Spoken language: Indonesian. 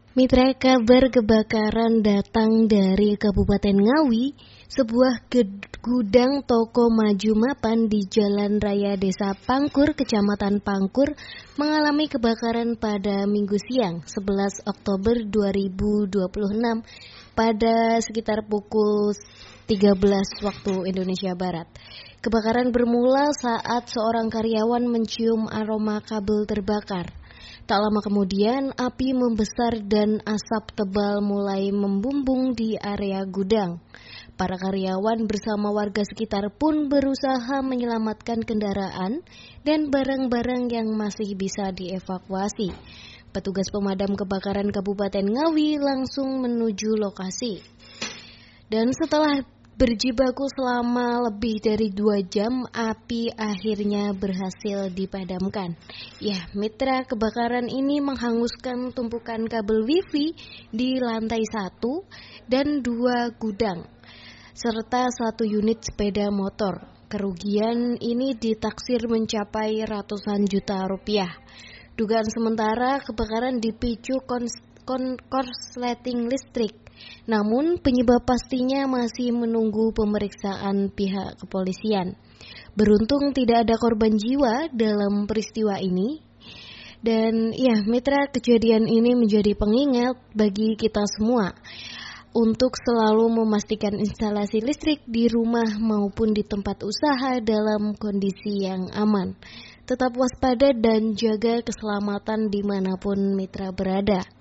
Mitra, kabar kebakaran datang dari Kabupaten Ngawi. Sebuah gudang toko maju mapan di Jalan Raya Desa Pangkur, Kecamatan Pangkur, mengalami kebakaran pada Minggu siang 11 Oktober 2026 pada sekitar pukul 13 waktu Indonesia Barat. Kebakaran bermula saat seorang karyawan mencium aroma kabel terbakar. Tak lama kemudian, api membesar dan asap tebal mulai membumbung di area gudang. Para karyawan bersama warga sekitar pun berusaha menyelamatkan kendaraan dan barang-barang yang masih bisa dievakuasi. Petugas pemadam kebakaran Kabupaten Ngawi langsung menuju lokasi. Dan setelah berjibaku selama lebih dari 2 jam, api akhirnya berhasil dipadamkan. Ya, mitra, kebakaran ini menghanguskan tumpukan kabel wifi di lantai 1 dan 2 gudang, serta 1 unit sepeda motor. Kerugian ini ditaksir mencapai ratusan juta rupiah. Dugaan sementara kebakaran dipicu korsleting listrik. Namun penyebab pastinya masih menunggu pemeriksaan pihak kepolisian. Beruntung tidak ada korban jiwa dalam peristiwa ini. Dan ya, mitra, kejadian ini menjadi pengingat bagi kita semua untuk selalu memastikan instalasi listrik di rumah maupun di tempat usaha dalam kondisi yang aman. Tetap waspada dan jaga keselamatan dimanapun mitra berada.